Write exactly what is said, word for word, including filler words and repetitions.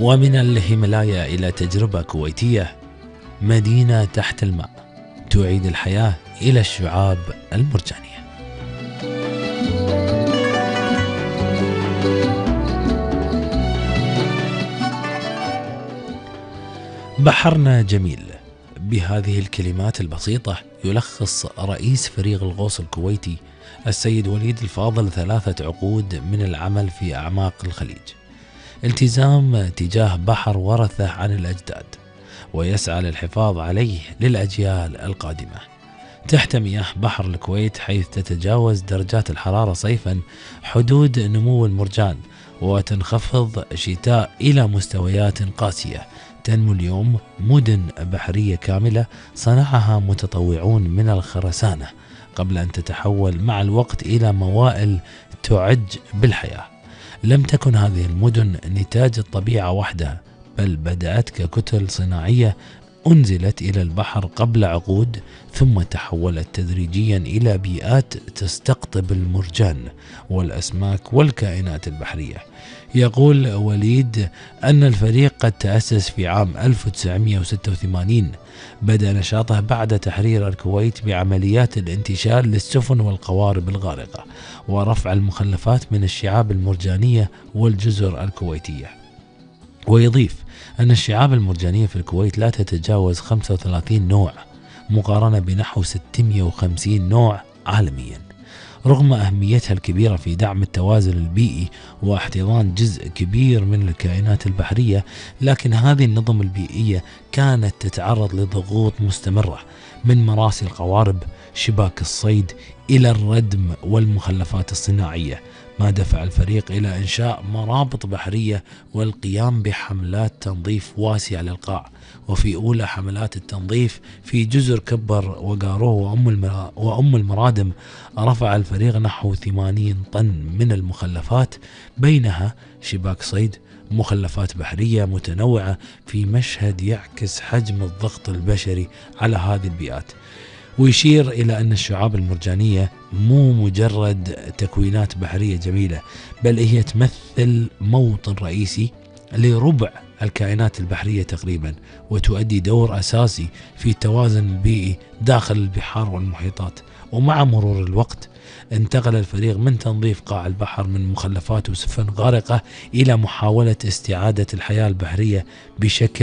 ومن الهيمالايا إلى تجربة كويتية، مدينة تحت الماء تعيد الحياة إلى الشعاب المرجانية. بحرنا جميل. بهذه الكلمات البسيطة يلخص رئيس فريق الغوص الكويتي السيد وليد الفاضل ثلاثة عقود من العمل في أعماق الخليج. التزام تجاه بحر ورثه عن الأجداد، ويسعى للحفاظ عليه للأجيال القادمة. تحت مياه بحر الكويت، حيث تتجاوز درجات الحرارة صيفا حدود نمو المرجان، وتنخفض شتاء إلى مستويات قاسية، تنمو اليوم مدن بحرية كاملة صنعها متطوعون من الخرسانة، قبل أن تتحول مع الوقت إلى موائل تعج بالحياة. لم تكن هذه المدن نتاج الطبيعة وحدها، بل بدأت ككتل صناعية أنزلت إلى البحر قبل عقود، ثم تحولت تدريجيا إلى بيئات تستقطب المرجان والأسماك والكائنات البحرية. يقول وليد أن الفريق قد تأسس في عام ألف وتسعمئة وستة وثمانين، بدأ نشاطه بعد تحرير الكويت بعمليات الانتشال للسفن والقوارب الغارقة ورفع المخلفات من الشعاب المرجانية والجزر الكويتية. ويضيف أن الشعاب المرجانية في الكويت لا تتجاوز خمسة وثلاثين نوع، مقارنة بنحو ستمئة وخمسين نوع عالميا. رغم أهميتها الكبيرة في دعم التوازن البيئي واحتضان جزء كبير من الكائنات البحرية، لكن هذه النظم البيئية كانت تتعرض لضغوط مستمرة من مراسي القوارب، شباك الصيد، إلى الردم والمخلفات الصناعية، ما دفع الفريق إلى إنشاء مرابط بحرية والقيام بحملات تنظيف واسعة للقاع. وفي أولى حملات التنظيف في جزر كبر وقاروه وأم وأم المرادم، رفع الفريق نحو ثمانين طن من المخلفات، بينها شباك صيد، مخلفات بحرية متنوعة، في مشهد يعكس حجم الضغط البشري على هذه البيئات. ويشير إلى أن الشعاب المرجانية مو مجرد تكوينات بحرية جميلة، بل هي تمثل موطن رئيسي لربع الكائنات البحرية تقريبا، وتؤدي دور أساسي في التوازن البيئي داخل البحار والمحيطات. ومع مرور الوقت انتقل الفريق من تنظيف قاع البحر من مخلفات وسفن غارقة إلى محاولة استعادة الحياة البحرية بشكل